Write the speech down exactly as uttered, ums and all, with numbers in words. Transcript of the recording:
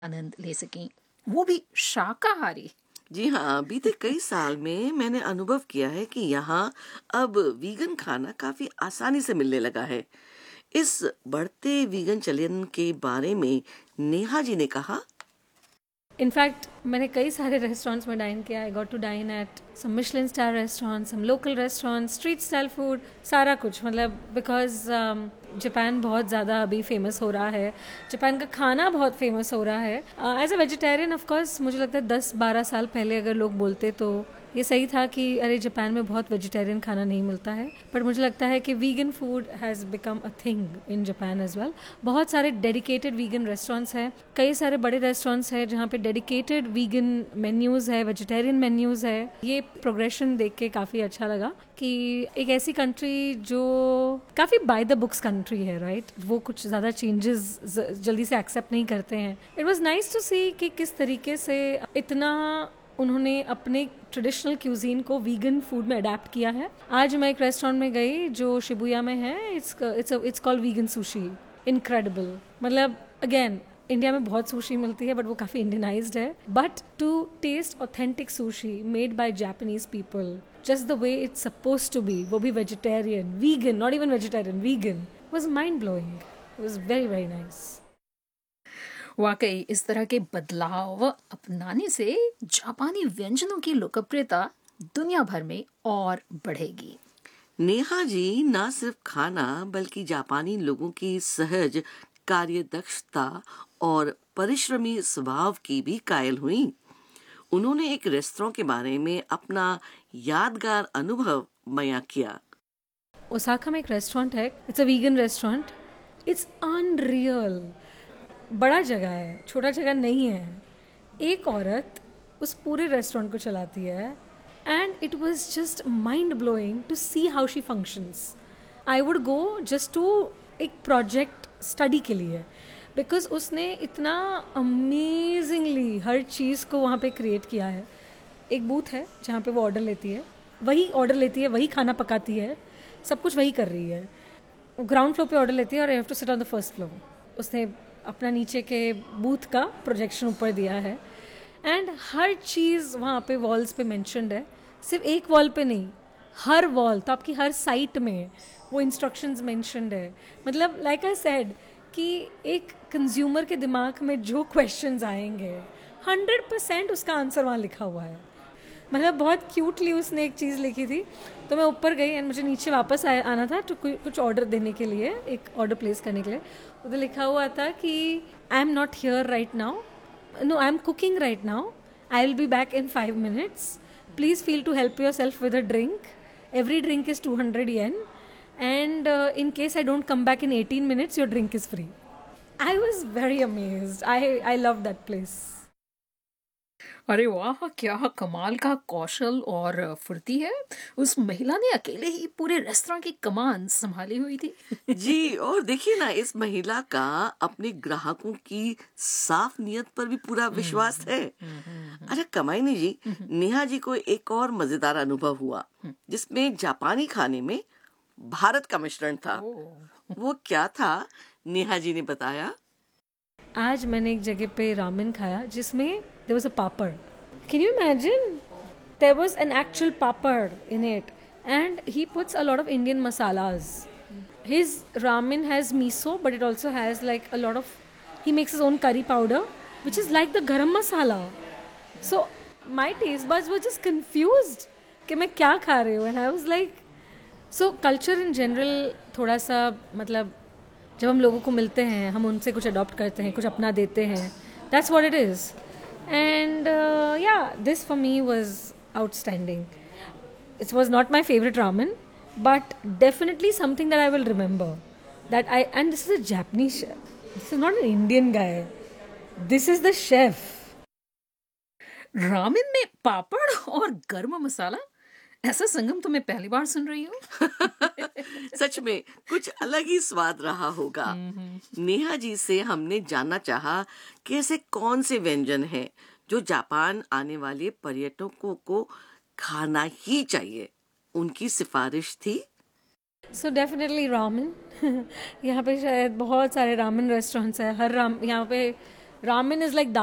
आनंद ले सकें, वो भी शाकाहारी। जी हाँ, बीते कई साल में मैंने अनुभव किया है कि यहाँ अब वीगन खाना काफी आसानी से मिलने लगा है। इस बढ़ते वीगन चलन के बारे में नेहा जी ने कहा, इनफैक्ट मैंने कई सारे रेस्टोरेंट्स में डाइन किया। I got to dine at some Michelin star restaurant, some local restaurant, street style food, सारा कुछ। मतलब बिकॉज जापान बहुत ज़्यादा अभी फेमस हो रहा है, जापान का खाना बहुत फेमस हो रहा है। As a vegetarian of course मुझे लगता है दस बारह साल पहले अगर लोग बोलते तो ये सही था कि अरे जापान में बहुत वेजिटेरियन खाना नहीं मिलता है, बट मुझे लगता है कि vegan food has become a thing in Japan as well. बहुत सारे डेडिकेटेड वीगन रेस्टोरेंट्स हैं, कई सारे बड़े रेस्टोरेंट्स हैं जहाँ पे डेडिकेटेड वीगन मेन्यूज़ है, वेजिटेरियन मेन्यूज़ है। ये प्रोग्रेशन देख के काफ़ी अच्छा लगा कि एक ऐसी कंट्री जो काफ़ी बाय द बुक्स कंट्री है, राइट right? वो कुछ ज़्यादा चेंजेस जल्दी से एक्सेप्ट नहीं करते हैं। इट वॉज नाइस टू सी कि किस तरीके से इतना उन्होंने अपने ट्रेडिशनल क्यूजीन को वीगन फूड में अडेप्ट किया है। आज मैं एक रेस्टोरेंट में गई जो शिबुया में है, it's it's it's called vegan sushi. Incredible. मतलब अगेन इंडिया में बहुत सुशी मिलती है बट वो काफ़ी इंडियनाइज्ड है, but to test authentic sushi made by Japanese people just the way it's suppose to be, वो भी vegetarian, vegan, not even vegetarian, vegan, was mind blowing. It was very very nice. वाकई इस तरह के बदलाव अपनाने से जापानी व्यंजनों की लोकप्रियता दुनिया भर में और बढ़ेगी। नेहा जी ना सिर्फ खाना बल्कि जापानी लोगों की सहज कार्यदक्षता और परिश्रमी स्वभाव की भी कायल हुई। उन्होंने एक रेस्तरां के बारे में अपना यादगार अनुभव बयां किया। ओसाका में एक रेस्टोरेंट है, it's a vegan restaurant, it's unreal. बड़ा जगह है, छोटा जगह नहीं है। एक औरत उस पूरे रेस्टोरेंट को चलाती है and it was just mind blowing to see how she functions. I would go just to एक प्रोजेक्ट स्टडी के लिए, बिकॉज उसने इतना अमेजिंगली हर चीज़ को वहाँ पे क्रिएट किया है। एक बूथ है जहाँ पे वो ऑर्डर लेती है, वही ऑर्डर लेती है, वही खाना पकाती है, सब कुछ वही कर रही है। ग्राउंड फ्लोर पे ऑर्डर लेती है और I have to sit on the first floor. उसने अपना नीचे के बूथ का प्रोजेक्शन ऊपर दिया है एंड हर चीज़ वहाँ पे वॉल्स पे मेंशन्ड है। सिर्फ एक वॉल पे नहीं, हर वॉल, तो आपकी हर साइट में वो इंस्ट्रक्शंस मेंशन्ड है। मतलब लाइक आई सेड कि एक कंज्यूमर के दिमाग में जो क्वेश्चंस आएंगे हंड्रेड परसेंट उसका आंसर वहाँ लिखा हुआ है। मतलब बहुत क्यूटली उसने एक चीज़ लिखी थी, तो मैं ऊपर गई एंड मुझे नीचे वापस आ, आना था तो कुछ ऑर्डर देने के लिए, एक ऑर्डर प्लेस करने के लिए। उधर लिखा हुआ था कि I am not here right now, no I am cooking right now, I will be back in five minutes, please feel to help your self with a drink, every drink is two hundred yen and in case I don't come back in eighteen minutes your drink is free. I was very amazed, I I love that place. अरे वाह, क्या कमाल का कौशल और फुर्ती है। उस महिला ने अकेले ही पूरे रेस्तरां की कमान संभाली हुई थी। जी, और देखिए ना, इस महिला का अपने ग्राहकों की साफ नियत पर भी पूरा विश्वास है। अच्छा कमाइनी जी, नेहा जी को एक और मजेदार अनुभव हुआ जिसमें जापानी खाने में भारत का मिश्रण था। वो क्या था, नेहा जी ने बताया। आज मैंने एक जगह पे रामेन खाया जिसमें there was a papad. Can you imagine? There was an actual papad in it and he puts a lot of Indian masalas. His ramen has miso but it also has like a lot of, he makes his own curry powder which is like the garam masala. So my taste buds were just confused कि मैं क्या खा रही हूँ and I was like, so culture in general थोड़ा सा, मतलब जब हम लोगों को मिलते हैं हम उनसे कुछ अडॉप्ट करते हैं, कुछ अपना देते हैं, that's what it is. And uh, yeah, this for me was outstanding. It was not my favorite ramen, but definitely something that I will remember. That I, and this is a Japanese chef. This is not an Indian guy. This is the chef. Ramen में पापड़ और गर्म मसाला, ऐसा संगम तो मैं पहली बार सुन रही हूँ। सच में कुछ अलग ही स्वाद रहा होगा। नेहा जी से हमने जानना चाहा कि ऐसे कौन से व्यंजन हैं जो जापान आने वाले पर्यटकों को खाना ही चाहिए। उनकी सिफारिश थी। So definitely ramen. यहाँ पे शायद बहुत सारे रामेन रेस्टोरेंट्स हैं, हर राम यहाँ पे Ramen is like